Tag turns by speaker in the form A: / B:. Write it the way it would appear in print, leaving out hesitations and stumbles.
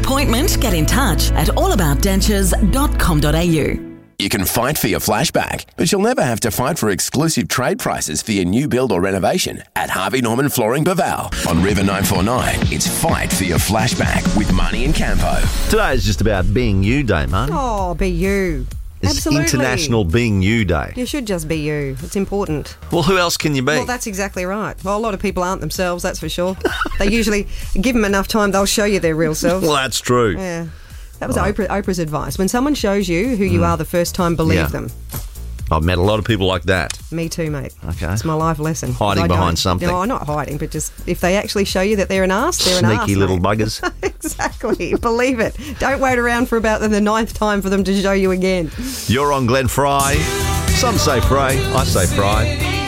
A: appointment, get in touch at allaboutdentures.com.au.
B: You can fight for your flashback, but you'll never have to fight for exclusive trade prices for your new build or renovation at Harvey Norman Flooring Baval. On River 949, it's Fight for Your Flashback with Marnie and Campo.
C: Today is just about being you day, Marnie.
D: Oh, be you.
C: It's
D: Absolutely.
C: International Being You Day.
D: You should just be you. It's important.
C: Well, who else can you be?
D: Well, that's exactly right. Well, a lot of people aren't themselves, that's for sure. They usually, give them enough time, they'll show you their real selves.
C: Well, that's true.
D: Yeah. That was Oprah's advice. When someone shows you who you are the first time, believe them.
C: I've met a lot of people like that.
D: Me too, mate.
C: Okay.
D: It's my life lesson.
C: Hiding behind something.
D: No, not hiding, but just if they actually show you that they're an arse, they're an arse.
C: Sneaky little
D: mate.
C: buggers.
D: Exactly. Believe it. Don't wait around for about the 9th time for them to show you again.
C: You're on Glenn Fry. Some say Frey. I say Fry.